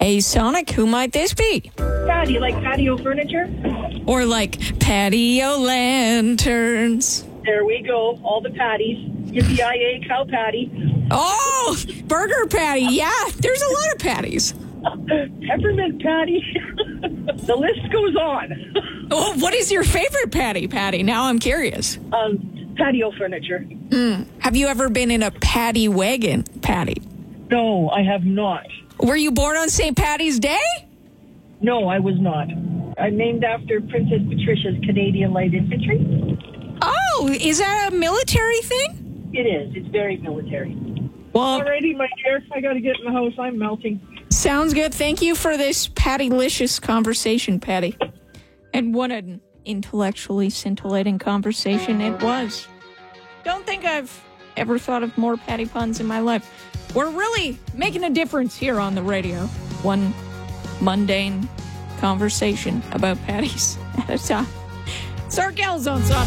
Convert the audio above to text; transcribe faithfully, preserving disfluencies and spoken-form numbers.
Hey, Sonic, who might this be? Patty, like patio furniture? Or like patio lanterns. There we go. All the patties. Yippee-yi-yay, cow patty. Oh, burger patty. Yeah, there's a lot of patties. Peppermint patty. The list goes on. Oh, what is your favorite patty, Patty? Now I'm curious. Um, patio furniture. Mm. Have you ever been in a patty wagon, Patty? No, I have not. Were you born on Saint Patty's Day? No, I was not. I'm named after Princess Patricia's Canadian Light Infantry. Oh, is that a military thing? It is. It's very military. Well, Alrighty, my dear. I got to get in the house. I'm melting. Sounds good. Thank you for this Pattylicious conversation, Patty. And what an intellectually scintillating conversation it was. Don't think I've ever thought of more Patty puns in my life. We're really making a difference here on the radio. One mundane conversation about patties at a time. Sarkel's on Sonic.